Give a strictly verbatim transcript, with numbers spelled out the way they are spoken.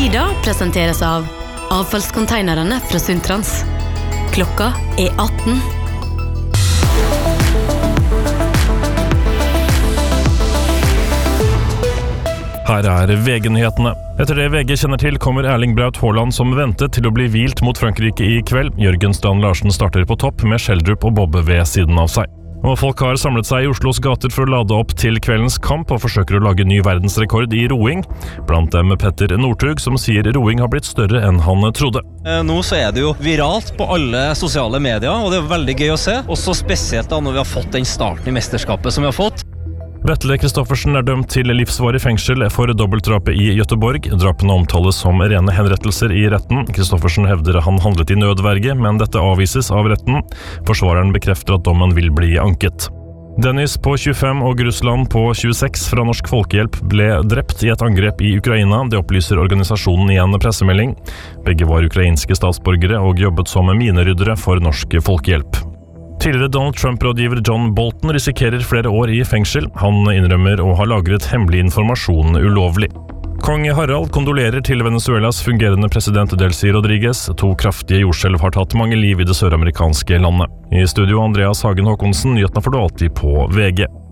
Sida presenteres av avfallskonteinerne fra Suntrans. Klokka er atten. Her er V G-nyhetene. Etter det V G kjenner til, kommer Erling Braut Haaland som ventet til å bli hvilt mot Frankrike i kveld. Jørgen Strand Larsen starter på topp med Schjelderup og Bobbe ved siden av seg. Og folk har samlet seg i Oslos gater for å lade opp til kveldens kamp og forsøker å lage ny verdensrekord i roing. Blant dem Petter Northug, som sier roing har blitt større enn han trodde. Nå så er det jo viralt på alle sosiale medier, og det er veldig gøy å se. Også spesielt da når vi har fått den starten i mesterskapet som vi har fått. Vetle Kristoffersen er dømt til livsvarig fengsel for dobbeltdrapet i Göteborg. Drapene omtales som rene henrettelser i retten. Kristoffersen hevder han handlet i nødverge, men dette avvises av retten. Forsvareren bekrefter at dommen vil bli anket. Dennis på tjuefem og Russland på tjueseks fra Norsk Folkehjelp ble drept i et angrep i Ukraina. Det opplyser organisasjonen i en pressemelding. Begge var ukrainske statsborgere og jobbet som mineryddere for Norsk Folkehjelp. Tidligere Donald Trump-rådgiver John Bolton risikerer flere år i fengsel. Han innrømmer å ha lagret hemmelig informasjon ulovlig. Kong Harald kondolerer til Venezuelas fungerende president Delcy Rodriguez. To kraftige jordskjelv har tatt mange liv i det søramerikanske landet. I studio Andreas Hagen Håkonsen, nyhetene får du alltid på V G.